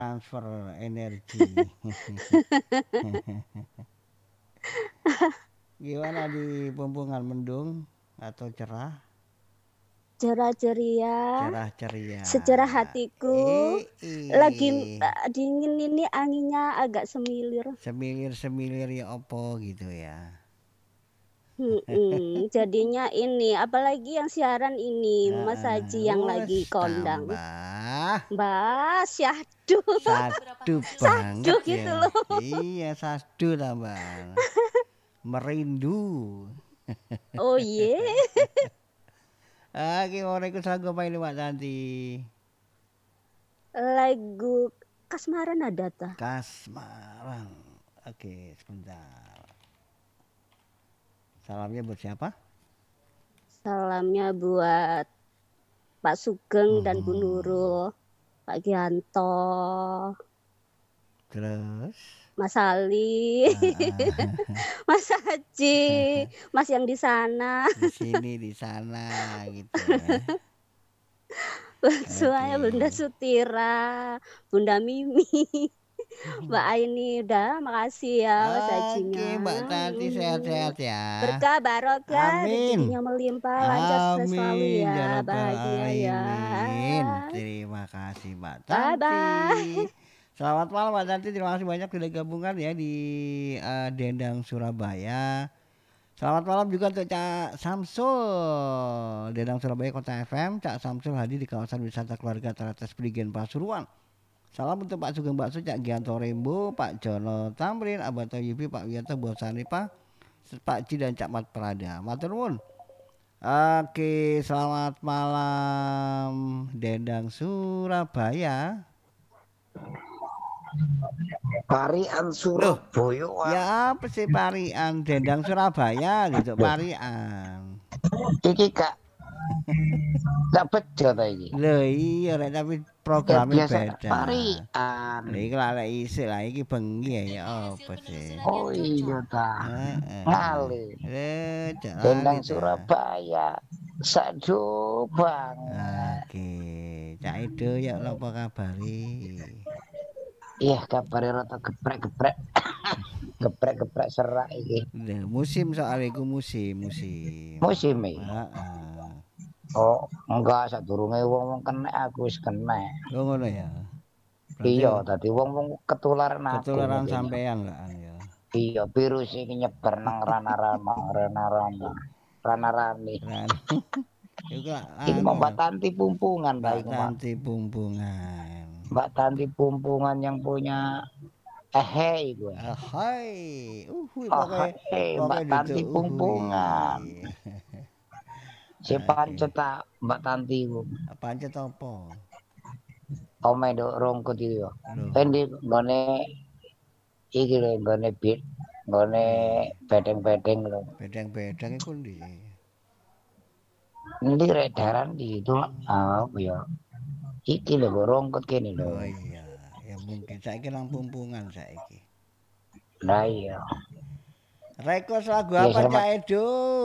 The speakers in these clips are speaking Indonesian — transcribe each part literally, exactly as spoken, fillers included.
Transfer energi. Gimana di Pumpungan, mendung atau cerah? Cerah ceria, Cerah ceria. secerah hatiku. Eh, Lagi eh. uh, dingin ini anginnya agak semilir. Semilir-semilir ya opo gitu ya. Hmm, jadinya ini, apalagi yang siaran ini Mas Haji yang lagi Wes kondang. tambah Mbak, syahdu. sadu banget Syahdu ya. gitu loh. Iya, sadu tambah. Merindu. Oh iya. Ah, gimana ikut lagu apa ini Mbak Tanti? Lagu Kasmaran ada ta? Kasmaran. Oke, sebentar. Salamnya buat siapa? Salamnya buat Pak Sugeng dan Bu Hmm. Nurul, Pak Gianto, Terus Mas Ali, ah, Mas Haji, Mas yang di sana, di sini di sana gitu ya. semuanya Bunda Oke. Sutira, Bunda Mimi, Mbak Aini, udah makasih ya Mas Oke, Hajinya. Mbak Tati sehat-sehat ya. Berkah barokah, Amin. rezekinya melimpah, lancar sukses selalu Amin ya ya, rabbal bahagia ya. alamin. Terima kasih Mbak Bye Tanti. bye. Selamat malam Mbak Tanti, terima kasih banyak sudah gabungan ya di uh, Dendang Surabaya. Selamat malam juga untuk Cak Samsul, Dendang Surabaya Kota F M. Cak Samsul hadir di kawasan wisata keluarga Teratas Prigen Pasuruan. Salam untuk Pak Sugeng Bakso, Cak Gianto Rembo, Pak Jono Tamrin, Abato Yubi, Pak Wiyanto Bosani, Pak Pak Ji dan Cak Mat Prada. Matur nuwun. Oke, selamat malam Dendang Surabaya. Parian Loh, Surabaya. ya apa sih Parian? Dendang Surabaya gitu, Parian. Iki kak gak bejo ta iki. Loh iya rek, tapi Ya programnya biasa beda. parian. Lah iki lek isih lah iki bengi ya ya apa sih? Oh iya ta. Heeh. Ngale. Eh, jalani Dendang ta. Surabaya. Sakjo banget. Oke, Cak Edo ya apa kabari? Iya kabare rada geprek-geprek. Geprek-geprek serak iki. Lah musim soal iku musim, musim. Musim iki. Heeh. Oh, enggak sadurunge wong-wong kenek aku wis kenek. Oh ngono ya. Berarti Iya, tadi wong-wong ketularan aku ketularan mungkin. sampean lah ya. Iya, virus iki nyebar nang rana-rana, rana-rana, rana-rani. Ran. Iku Iki anu mau Mbak Tanti Pumpungan ta Mbak iku, Mak. Tanti Pumpungan. Mbak Tanti Pumpungan yang punya ehe iku. Ah, hai. Uhui Oh, pakai hei, Mbak pakai itu Tanti uhui. Pumpungan. Si Oke. pancet ta Mbak Tanti iku. Pancet apa? Ome nduk rongkut iki yo. Loh, Endi nggone iki lho nggone bit, nggone ndi? bedeng-bedeng lho. Bedang-bedang iku ndi? Endi rek daran di itu ah, apa ya? Iki lho rongkut kene lho. Oh iya, ya mungkin saiki nang Pumpungan saiki. Lah iya. Rekos lagu Ya apa selamat Cak Edo?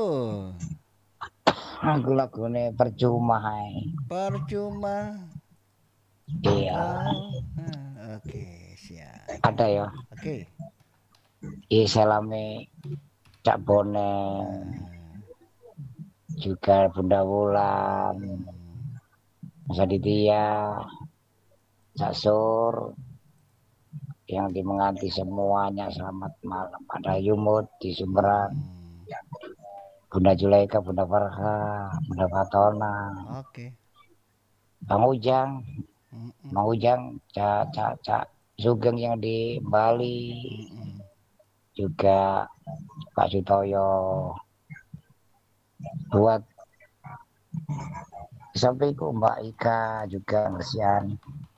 lagu-lagune percuma ae. Percuma Iya, kau. Ah, oke, siap. ada ya. Oke. Iya selame Cak Bonen, Ah, juga Bunda Wulan, hmm. Mas Aditya, Cak Sur, yang dimenganti semuanya selamat malam. Ada Yumut di Sumberan, Hmm. Bunda Julaika, Bunda Farha, Bunda Fatona, Oke. Bang Ujang, Mm-mm. Bang Ujang, Cak Cak Cak Sugeng yang di Bali, Mm-mm. juga Pak Sutoyo. Buat sampai itu Mbak Ika juga Gersian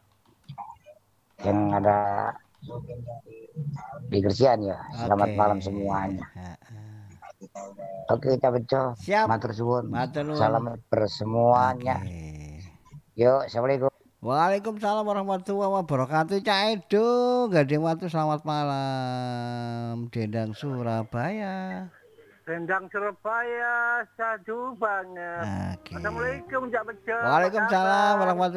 yang ada di Gersian ya. Selamat Oke. malam semuanya. Ha, ha. Oke kita beco. Siap. Matur suwun. Matur nuwun. Salam bersemuanya. Oke. Yuk, assalamualaikum. Waalaikumsalam warahmatullahi wabarakatuh. Cak Edo, gading waktu selamat malam. Dendang Surabaya. Dendang Surabaya, sadu banget. Oke. Assalamualaikum, Jak Bejo. Waalaikumsalam warahmatullahi